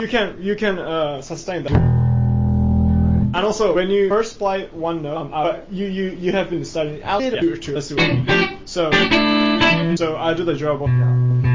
you can sustain that. And also, when you first play one note, you have been studying out to so I do the job of